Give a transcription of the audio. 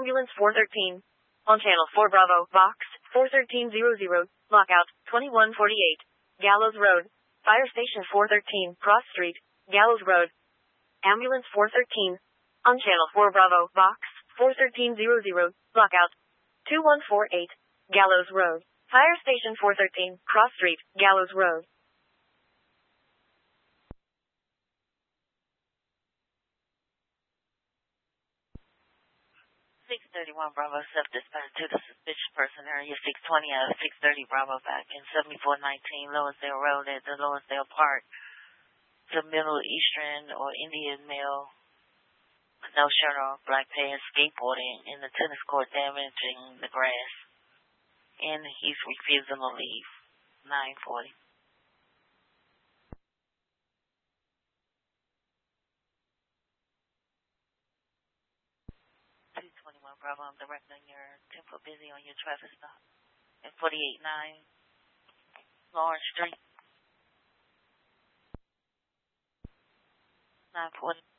Ambulance 413. On Channel 4 Bravo, Box 41300, Lockout 2148, Gallows Road. Fire Station 413, Cross Street, Gallows Road. Ambulance 413. On Channel 4 Bravo, Box 41300, Lockout 2148, Gallows Road. Fire Station 413, Cross Street, Gallows Road. 631 Bravo, self-dispatch to the suspicious person, area 620 out of 630 Bravo, back in 7419 Lowersdale Road at the Lowersdale Park. The Middle Eastern or Indian male, no shirt on, black pants, skateboarding in the tennis court, damaging the grass. And he's refusing to leave. 940. Bravo, I'm directing your 10-foot busy on your traffic stop at 489 Lawrence Street. 940.